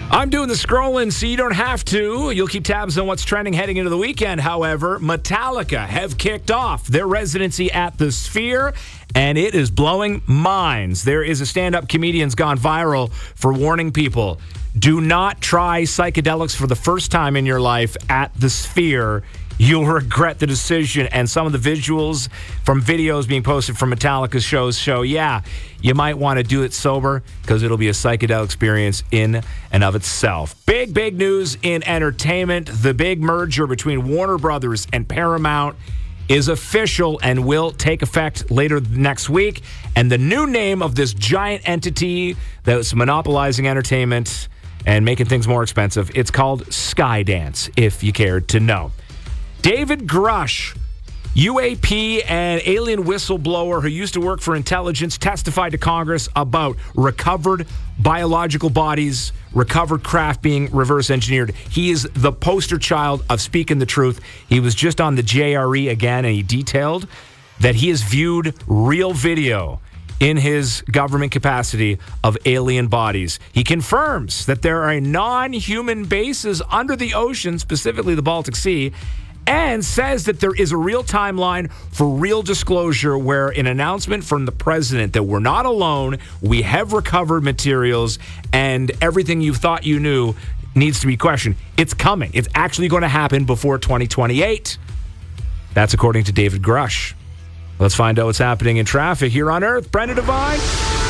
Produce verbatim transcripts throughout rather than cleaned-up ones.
I'm doing the scrolling so you don't have to. You'll keep tabs on what's trending heading into the weekend. However, Metallica have kicked off their residency at the Sphere, and it is blowing minds. There is a stand-up comedian's gone viral for warning people, do not try psychedelics for the first time in your life at the Sphere. You'll regret the decision. And some of the visuals from videos being posted from Metallica's shows show, yeah, you might want to do it sober because it'll be a psychedelic experience in and of itself. Big, big news in entertainment. The big merger between Warner Brothers and Paramount is official and will take effect later next week. And the new name of this giant entity that's monopolizing entertainment and making things more expensive, it's called Skydance, if you cared to know. David Grush, U A P and alien whistleblower who used to work for intelligence, testified to Congress about recovered biological bodies, recovered craft being reverse engineered. He is the poster child of speaking the truth. He was just on the J R E again, and he detailed that he has viewed real video in his government capacity of alien bodies. He confirms that there are non-human bases under the ocean, specifically the Baltic Sea, and says that there is a real timeline for real disclosure where an announcement from the president that we're not alone, we have recovered materials, and everything you thought you knew needs to be questioned. It's coming. It's actually going to happen before twenty twenty-eight. That's according to David Grush. Let's find out what's happening in traffic here on Earth. Brenda Devine.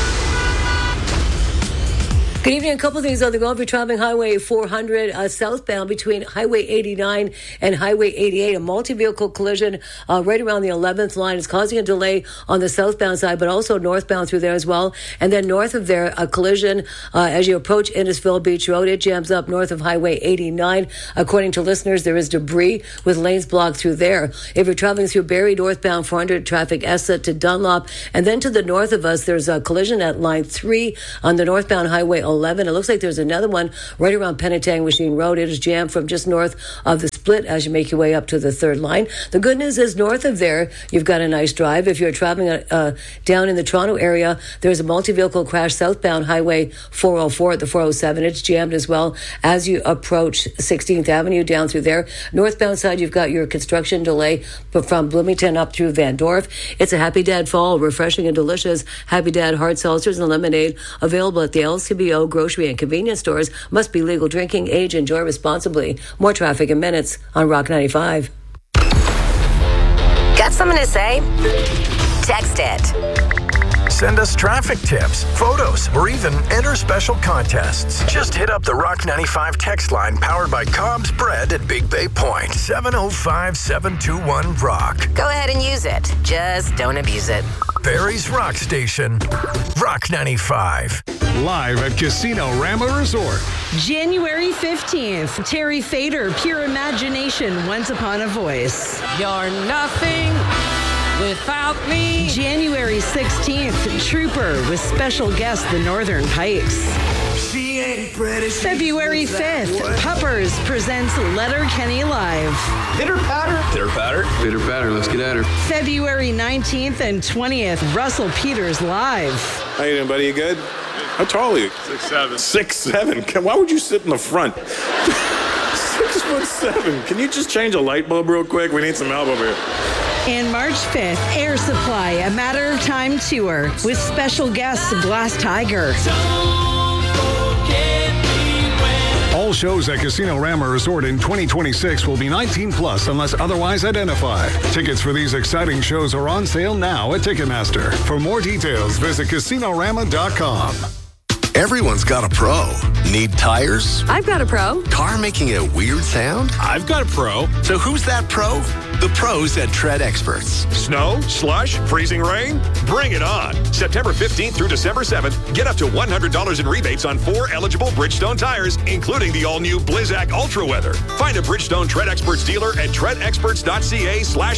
Good evening. A couple things on the road. If you're traveling Highway four hundred uh, southbound between Highway eighty-nine and Highway eighty-eight, a multi-vehicle collision uh, right around the eleventh line is causing a delay on the southbound side, but also northbound through there as well. And then north of there, a collision uh, as you approach Innisfil Beach Road. It jams up north of Highway eighty-nine. According to listeners, there is debris with lanes blocked through there. If you're traveling through Barrie northbound four hundred, traffic Essa to Dunlop. And then to the north of us, there's a collision at line three on the northbound Highway eleven. It looks like there's another one right around Penetang Machine Road. It is jammed from just north of the split as you make your way up to the third line. The good news is north of there, you've got a nice drive. If you're traveling uh, down in the Toronto area, there's a multi-vehicle crash southbound Highway four oh four at the four oh seven. It's jammed as well as you approach sixteenth Avenue down through there. Northbound side, you've got your construction delay from Bloomington up through Van Dorf. It's a Happy Dad Fall, refreshing and delicious Happy Dad hard seltzers and lemonade available at the L C B O grocery and convenience stores. Must be legal drinking age. Enjoy responsibly. More traffic in minutes on Rock ninety-five. Got something to say? Text it. Send us traffic tips, photos, or even enter special contests. Just hit up the Rock ninety-five text line powered by Cobb's Bread at Big Bay Point. seven oh five, seven two one, ROCK. Go ahead and use it. Just don't abuse it. Barrie's Rock Station. Rock ninety-five. Live at Casino Rama Resort. January fifteenth, Terry Fader, Pure Imagination, Once Upon a Voice. You're nothing without me. January sixteenth, Trooper with special guest The Northern Pipes. She ain't pretty. February fifth, Puppers presents Letterkenny Live. Pitter patter. Pitter patter. Pitter patter. Let's get at her. February nineteenth and twentieth, Russell Peters Live. How you doing, buddy? You good? How tall are you? Six seven. Six seven. Why would you sit in the front? Six foot seven. Can you just change a light bulb real quick? We need some help over here. And March fifth, Air Supply, A Matter of Time tour with special guests Glass Tiger. All shows at Casino Rama Resort in twenty twenty-six will be nineteen plus unless otherwise identified. Tickets for these exciting shows are on sale now at Ticketmaster. For more details, visit casino rama dot com. Everyone's got a pro. Need tires? I've got a pro. Car making a weird sound? I've got a pro. So who's that pro? The pros at Tread Experts. Snow, slush, freezing rain? Bring it on. September fifteenth through December seventh, get up to one hundred dollars in rebates on four eligible Bridgestone tires, including the all-new Blizzak Ultra Weather. Find a Bridgestone Tread Experts dealer at tread experts dot c a slash